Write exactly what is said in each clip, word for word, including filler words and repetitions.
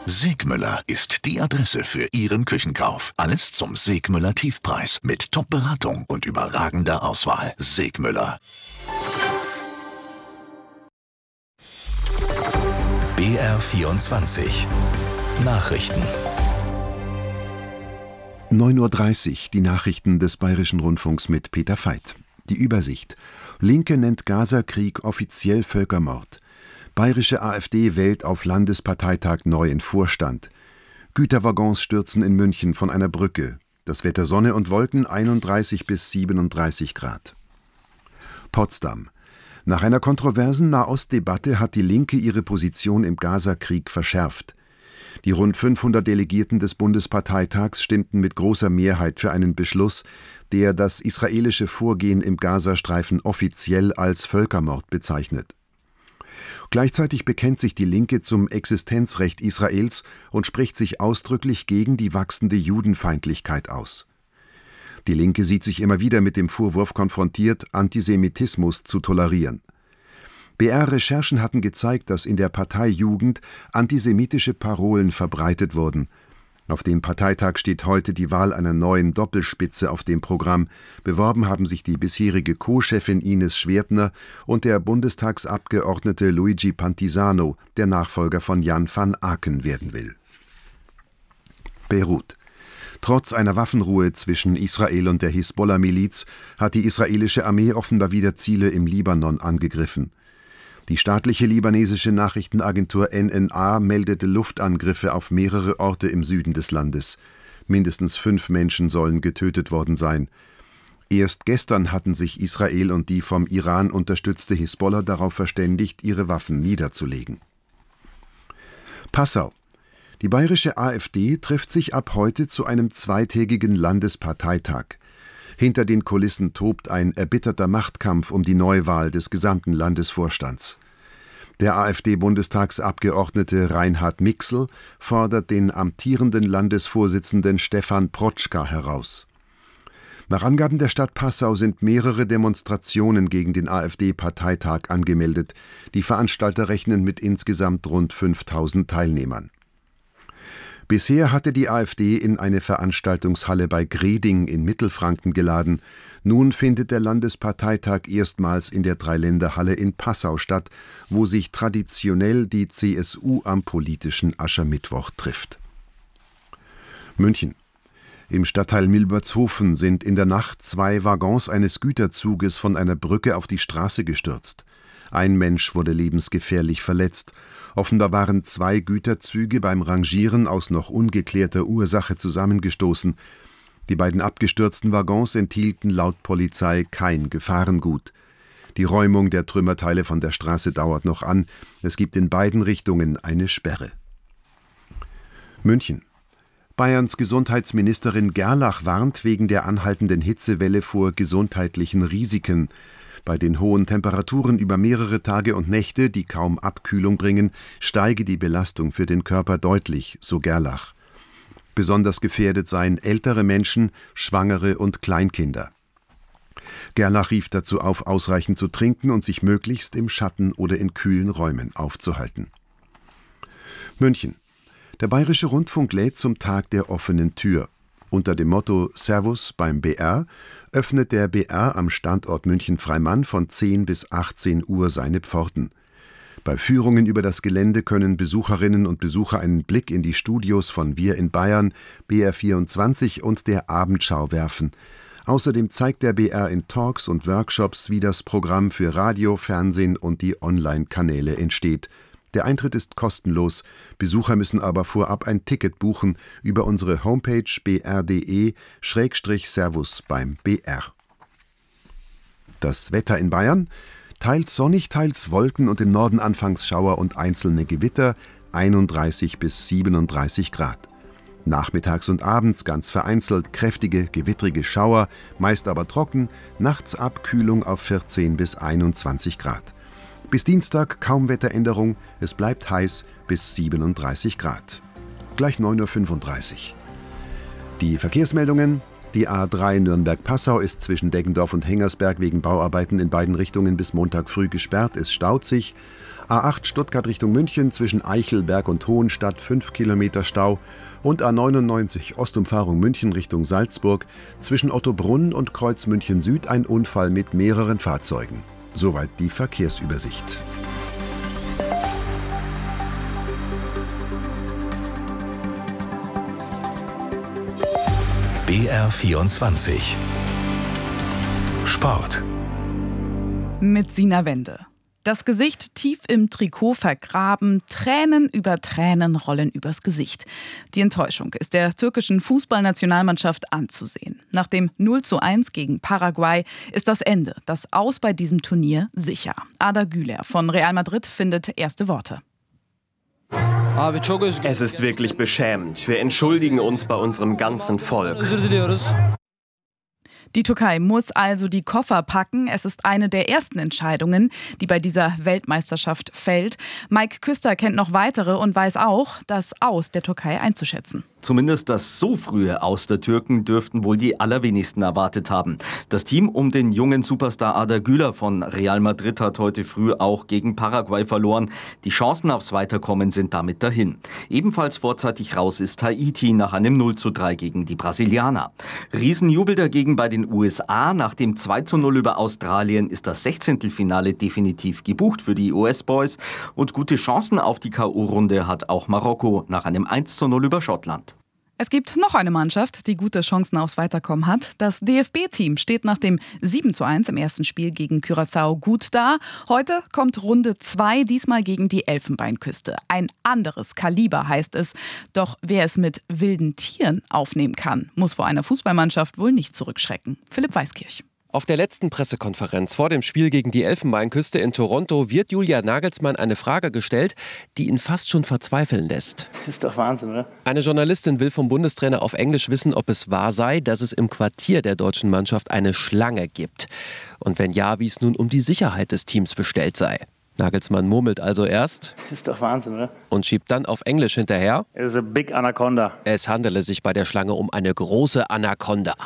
Segmüller ist die Adresse für Ihren Küchenkauf. Alles zum Segmüller Tiefpreis mit Top-Beratung und überragender Auswahl. Segmüller. B R vierundzwanzig Nachrichten. neun Uhr dreißig, die Nachrichten des Bayerischen Rundfunks mit Peter Veit. Die Übersicht. Linke nennt Gaza-Krieg offiziell Völkermord. Bayerische AfD wählt auf Landesparteitag neuen Vorstand. Güterwaggons stürzen in München von einer Brücke. Das Wetter Sonne und Wolken einunddreißig bis siebenunddreißig Grad. Potsdam. Nach einer kontroversen Nahostdebatte hat die Linke ihre Position im Gaza-Krieg verschärft. Die rund fünfhundert Delegierten des Bundesparteitags stimmten mit großer Mehrheit für einen Beschluss, der das israelische Vorgehen im Gazastreifen offiziell als Völkermord bezeichnet. Gleichzeitig bekennt sich die Linke zum Existenzrecht Israels und spricht sich ausdrücklich gegen die wachsende Judenfeindlichkeit aus. Die Linke sieht sich immer wieder mit dem Vorwurf konfrontiert, Antisemitismus zu tolerieren. B R-Recherchen hatten gezeigt, dass in der Parteijugend antisemitische Parolen verbreitet wurden. Auf dem Parteitag steht heute die Wahl einer neuen Doppelspitze auf dem Programm. Beworben haben sich die bisherige Co-Chefin Ines Schwertner und der Bundestagsabgeordnete Luigi Pantisano, der Nachfolger von Jan van Aken werden will. Beirut. Trotz einer Waffenruhe zwischen Israel und der Hisbollah-Miliz hat die israelische Armee offenbar wieder Ziele im Libanon angegriffen. Die staatliche libanesische Nachrichtenagentur N N A meldete Luftangriffe auf mehrere Orte im Süden des Landes. Mindestens fünf Menschen sollen getötet worden sein. Erst gestern hatten sich Israel und die vom Iran unterstützte Hisbollah darauf verständigt, ihre Waffen niederzulegen. Passau. Die bayerische AfD trifft sich ab heute zu einem zweitägigen Landesparteitag. Hinter den Kulissen tobt ein erbitterter Machtkampf um die Neuwahl des gesamten Landesvorstands. Der AfD-Bundestagsabgeordnete Reinhard Mixel fordert den amtierenden Landesvorsitzenden Stefan Protschka heraus. Nach Angaben der Stadt Passau sind mehrere Demonstrationen gegen den AfD-Parteitag angemeldet. Die Veranstalter rechnen mit insgesamt rund fünftausend Teilnehmern. Bisher hatte die AfD in eine Veranstaltungshalle bei Greding in Mittelfranken geladen. Nun findet der Landesparteitag erstmals in der Dreiländerhalle in Passau statt, wo sich traditionell die C S U am politischen Aschermittwoch trifft. München. Im Stadtteil Milbertshofen sind in der Nacht zwei Waggons eines Güterzuges von einer Brücke auf die Straße gestürzt. Ein Mensch wurde lebensgefährlich verletzt. Offenbar waren zwei Güterzüge beim Rangieren aus noch ungeklärter Ursache zusammengestoßen. Die beiden abgestürzten Waggons enthielten laut Polizei kein Gefahrengut. Die Räumung der Trümmerteile von der Straße dauert noch an. Es gibt in beiden Richtungen eine Sperre. München. Bayerns Gesundheitsministerin Gerlach warnt wegen der anhaltenden Hitzewelle vor gesundheitlichen Risiken. Bei den hohen Temperaturen über mehrere Tage und Nächte, die kaum Abkühlung bringen, steige die Belastung für den Körper deutlich, so Gerlach. Besonders gefährdet seien ältere Menschen, Schwangere und Kleinkinder. Gerlach rief dazu auf, ausreichend zu trinken und sich möglichst im Schatten oder in kühlen Räumen aufzuhalten. München. Der Bayerische Rundfunk lädt zum Tag der offenen Tür. Unter dem Motto Servus beim B R öffnet der B R am Standort München-Freimann von zehn bis achtzehn Uhr seine Pforten. Bei Führungen über das Gelände können Besucherinnen und Besucher einen Blick in die Studios von Wir in Bayern, B R vierundzwanzig und der Abendschau werfen. Außerdem zeigt der B R in Talks und Workshops, wie das Programm für Radio, Fernsehen und die Online-Kanäle entsteht. Der Eintritt ist kostenlos, Besucher müssen aber vorab ein Ticket buchen über unsere Homepage b r punkt d e Schrägstrich Servus beim B R. Das Wetter in Bayern: teils sonnig, teils Wolken und im Norden anfangs Schauer und einzelne Gewitter, einunddreißig bis siebenunddreißig Grad. Nachmittags und abends ganz vereinzelt kräftige, gewittrige Schauer, meist aber trocken, nachts Abkühlung auf vierzehn bis einundzwanzig Grad. Bis Dienstag kaum Wetteränderung, es bleibt heiß bis siebenunddreißig Grad. Gleich neun Uhr fünfunddreißig. Die Verkehrsmeldungen: Die A drei Nürnberg-Passau ist zwischen Deggendorf und Hengersberg wegen Bauarbeiten in beiden Richtungen bis Montag früh gesperrt, es staut sich. A acht Stuttgart Richtung München zwischen Eichelberg und Hohenstadt fünf Kilometer Stau und A neunundneunzig Ostumfahrung München Richtung Salzburg zwischen Ottobrunn und Kreuz München Süd ein Unfall mit mehreren Fahrzeugen. Soweit die Verkehrsübersicht. B R vierundzwanzig Sport mit Sina Wende. Das Gesicht tief im Trikot vergraben, Tränen über Tränen rollen übers Gesicht. Die Enttäuschung ist der türkischen Fußballnationalmannschaft anzusehen. Nach dem null zu eins gegen Paraguay ist das Ende, das Aus bei diesem Turnier sicher. Arda Güler von Real Madrid findet erste Worte. Es ist wirklich beschämend. Wir entschuldigen uns bei unserem ganzen Volk. Die Türkei muss also die Koffer packen. Es ist eine der ersten Entscheidungen, die bei dieser Weltmeisterschaft fällt. Mike Küster kennt noch weitere und weiß auch, das Aus der Türkei einzuschätzen. Zumindest das so frühe Aus der Türken dürften wohl die allerwenigsten erwartet haben. Das Team um den jungen Superstar Arda Güler von Real Madrid hat heute früh auch gegen Paraguay verloren. Die Chancen aufs Weiterkommen sind damit dahin. Ebenfalls vorzeitig raus ist Haiti nach einem null zu drei gegen die Brasilianer. Riesenjubel dagegen bei den U S A. Nach dem zwei zu null über Australien ist das Sechzehntelfinale definitiv gebucht für die U S-Boys. Und gute Chancen auf die K O-Runde hat auch Marokko nach einem eins zu null über Schottland. Es gibt noch eine Mannschaft, die gute Chancen aufs Weiterkommen hat. Das D F B-Team steht nach dem sieben zu eins im ersten Spiel gegen Curaçao gut da. Heute kommt Runde zwei, diesmal gegen die Elfenbeinküste. Ein anderes Kaliber heißt es. Doch wer es mit wilden Tieren aufnehmen kann, muss vor einer Fußballmannschaft wohl nicht zurückschrecken. Philipp Weiskirch. Auf der letzten Pressekonferenz vor dem Spiel gegen die Elfenbeinküste in Toronto wird Julian Nagelsmann eine Frage gestellt, die ihn fast schon verzweifeln lässt. Das ist doch Wahnsinn, oder? Eine Journalistin will vom Bundestrainer auf Englisch wissen, ob es wahr sei, dass es im Quartier der deutschen Mannschaft eine Schlange gibt. Und wenn ja, wie es nun um die Sicherheit des Teams bestellt sei. Nagelsmann murmelt also erst Das ist doch Wahnsinn, oder? Und schiebt dann auf Englisch hinterher: It is a big anaconda. Es handele sich bei der Schlange um eine große Anaconda.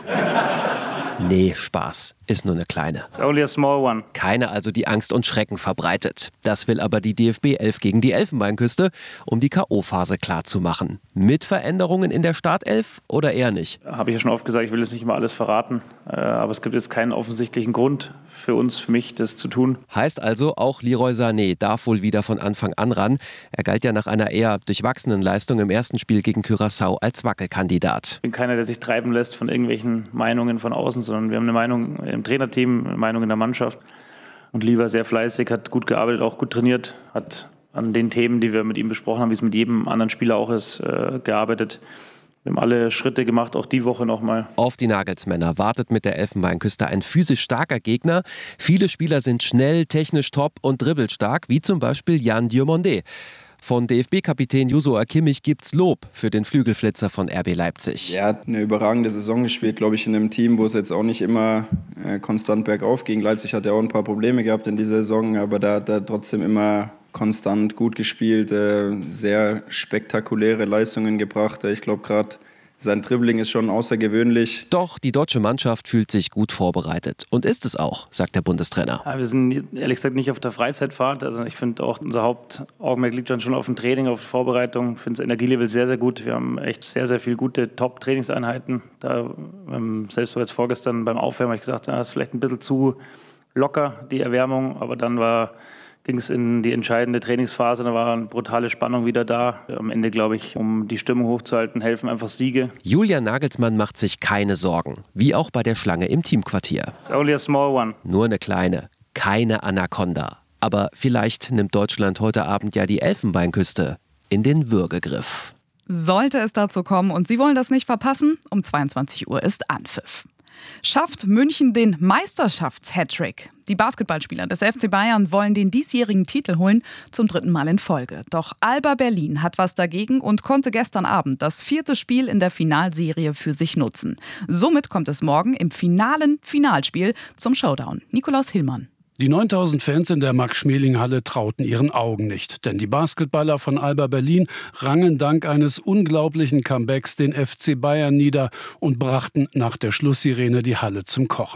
Nee, Spaß. Ist nur eine kleine. It's only a small one. Keine also, die Angst und Schrecken verbreitet. Das will aber die D F B elf gegen die Elfenbeinküste, um die K O-Phase klarzumachen. Mit Veränderungen in der Startelf oder eher nicht? Habe ich ja schon oft gesagt, ich will jetzt nicht mal alles verraten. Aber es gibt jetzt keinen offensichtlichen Grund für uns, für mich, das zu tun. Heißt also, auch Leroy Sané darf wohl wieder von Anfang an ran. Er galt ja nach einer eher durchwachsenen Leistung im ersten Spiel gegen Curaçao als Wackelkandidat. Ich bin keiner, der sich treiben lässt von irgendwelchen Meinungen von außen, sondern wir haben eine Meinung im Trainerteam, eine Meinung in der Mannschaft. Und Lieber sehr fleißig, hat gut gearbeitet, auch gut trainiert, hat an den Themen, die wir mit ihm besprochen haben, wie es mit jedem anderen Spieler auch ist, äh, gearbeitet. Wir haben alle Schritte gemacht, auch die Woche nochmal. Auf die Nagelsmänner wartet mit der Elfenbeinküste ein physisch starker Gegner. Viele Spieler sind schnell, technisch top und dribbelstark, wie zum Beispiel Jan Diomandé. Von D F B-Kapitän Joshua Kimmich gibt's Lob für den Flügelflitzer von R B Leipzig. Er hat eine überragende Saison gespielt, glaube ich, in einem Team, wo es jetzt auch nicht immer äh, konstant bergauf ging. Leipzig hat ja auch ein paar Probleme gehabt in dieser Saison, aber da hat er trotzdem immer konstant gut gespielt, äh, sehr spektakuläre Leistungen gebracht. Ich glaube, gerade sein Dribbling ist schon außergewöhnlich. Doch die deutsche Mannschaft fühlt sich gut vorbereitet. Und ist es auch, sagt der Bundestrainer. Ja, wir sind ehrlich gesagt nicht auf der Freizeitfahrt. Also ich finde auch, unser Hauptaugenmerk liegt dann schon auf dem Training, auf der Vorbereitung. Ich finde das Energielevel sehr, sehr gut. Wir haben echt sehr, sehr viele gute Top-Trainingseinheiten. Da, ähm, selbst jetzt vorgestern beim Aufwärmen habe ich gesagt, das ist vielleicht ein bisschen zu locker, die Erwärmung. Aber dann war... ging es in die entscheidende Trainingsphase, da war eine brutale Spannung wieder da. Am Ende, glaube ich, um die Stimmung hochzuhalten, helfen einfach Siege. Julian Nagelsmann macht sich keine Sorgen, wie auch bei der Schlange im Teamquartier. It's only a small one. Nur eine kleine, keine Anaconda. Aber vielleicht nimmt Deutschland heute Abend ja die Elfenbeinküste in den Würgegriff. Sollte es dazu kommen und Sie wollen das nicht verpassen, um zweiundzwanzig Uhr ist Anpfiff. Schafft München den Meisterschafts-Hattrick? Die Basketballspieler des F C Bayern wollen den diesjährigen Titel holen, zum dritten Mal in Folge. Doch Alba Berlin hat was dagegen und konnte gestern Abend das vierte Spiel in der Finalserie für sich nutzen. Somit kommt es morgen im finalen Finalspiel zum Showdown. Nikolaus Hillmann. Die neuntausend Fans in der Max-Schmeling-Halle trauten ihren Augen nicht. Denn die Basketballer von Alba Berlin rangen dank eines unglaublichen Comebacks den F C Bayern nieder und brachten nach der Schlusssirene die Halle zum Kochen.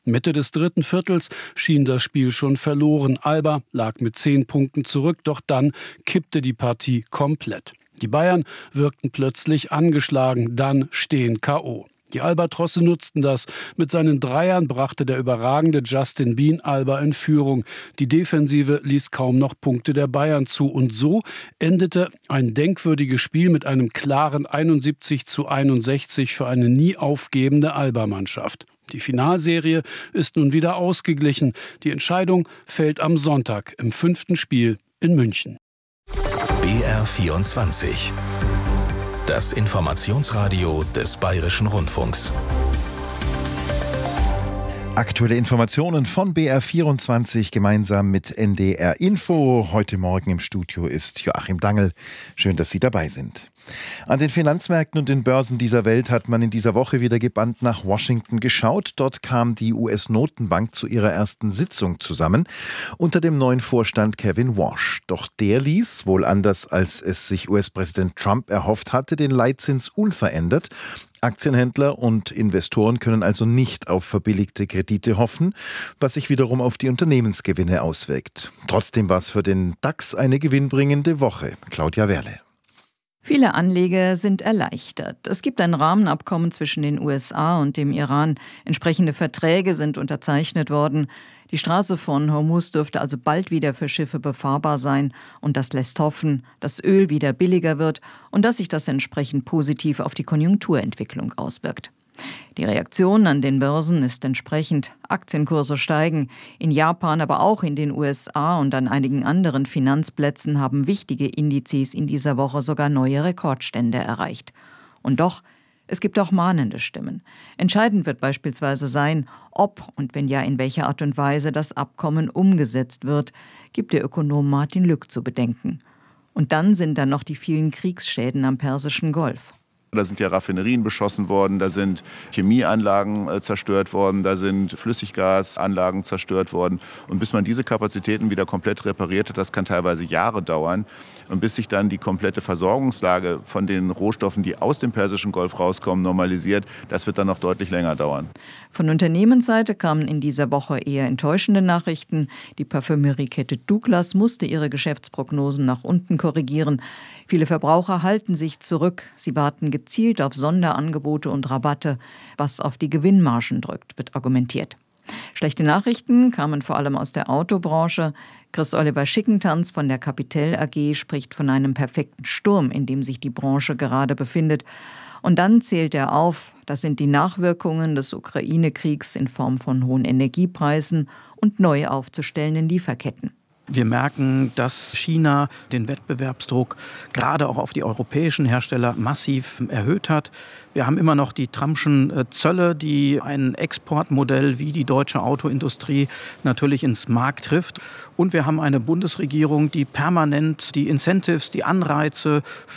Mitte des dritten Viertels schien das Spiel schon verloren. Alba lag mit zehn Punkten zurück, doch dann kippte die Partie komplett. Die Bayern wirkten plötzlich angeschlagen, dann stehen K O Die Albatrosse nutzten das. Mit seinen Dreiern brachte der überragende Justin Bien Alba in Führung. Die Defensive ließ kaum noch Punkte der Bayern zu. Und so endete ein denkwürdiges Spiel mit einem klaren einundsiebzig zu einundsechzig für eine nie aufgebende Alba-Mannschaft. Die Finalserie ist nun wieder ausgeglichen. Die Entscheidung fällt am Sonntag im fünften Spiel in München. B R vierundzwanzig. Das Informationsradio des Bayerischen Rundfunks. Aktuelle Informationen von B R vierundzwanzig gemeinsam mit N D R Info. Heute Morgen im Studio ist Joachim Dangl. Schön, dass Sie dabei sind. An den Finanzmärkten und den Börsen dieser Welt hat man in dieser Woche wieder gebannt nach Washington geschaut. Dort kam die U S-Notenbank zu ihrer ersten Sitzung zusammen unter dem neuen Vorstand Kevin Warsh. Doch der ließ, wohl anders als es sich U S-Präsident Trump erhofft hatte, den Leitzins unverändert. Aktienhändler und Investoren können also nicht auf verbilligte Kredite hoffen, was sich wiederum auf die Unternehmensgewinne auswirkt. Trotzdem war es für den DAX eine gewinnbringende Woche. Claudia Werle. Viele Anleger sind erleichtert. Es gibt ein Rahmenabkommen zwischen den U S A und dem Iran. Entsprechende Verträge sind unterzeichnet worden. Die Straße von Hormuz dürfte also bald wieder für Schiffe befahrbar sein. Und das lässt hoffen, dass Öl wieder billiger wird und dass sich das entsprechend positiv auf die Konjunkturentwicklung auswirkt. Die Reaktion an den Börsen ist entsprechend. Aktienkurse steigen. In Japan, aber auch in den U S A und an einigen anderen Finanzplätzen haben wichtige Indizes in dieser Woche sogar neue Rekordstände erreicht. Und doch, es gibt auch mahnende Stimmen. Entscheidend wird beispielsweise sein, ob und wenn ja, in welcher Art und Weise das Abkommen umgesetzt wird, gibt der Ökonom Martin Lück zu bedenken. Und dann sind da noch die vielen Kriegsschäden am Persischen Golf. Da sind ja Raffinerien beschossen worden, da sind Chemieanlagen äh, zerstört worden, da sind Flüssiggasanlagen zerstört worden. Und bis man diese Kapazitäten wieder komplett repariert hat, das kann teilweise Jahre dauern. Und bis sich dann die komplette Versorgungslage von den Rohstoffen, die aus dem Persischen Golf rauskommen, normalisiert, das wird dann noch deutlich länger dauern. Von Unternehmensseite kamen in dieser Woche eher enttäuschende Nachrichten. Die Parfümeriekette Douglas musste ihre Geschäftsprognosen nach unten korrigieren. Viele Verbraucher halten sich zurück. Sie warten gezielt auf Sonderangebote und Rabatte. Was auf die Gewinnmargen drückt, wird argumentiert. Schlechte Nachrichten kamen vor allem aus der Autobranche. Chris-Oliver Schickentanz von der Capital A G spricht von einem perfekten Sturm, in dem sich die Branche gerade befindet. Und dann zählt er auf, das sind die Nachwirkungen des Ukraine-Kriegs in Form von hohen Energiepreisen und neu aufzustellenden Lieferketten. Wir merken, dass China den Wettbewerbsdruck gerade auch auf die europäischen Hersteller massiv erhöht hat. Wir haben immer noch die Trumpschen Zölle, die ein Exportmodell wie die deutsche Autoindustrie natürlich ins Mark trifft. Und wir haben eine Bundesregierung, die permanent die Incentives, die Anreize für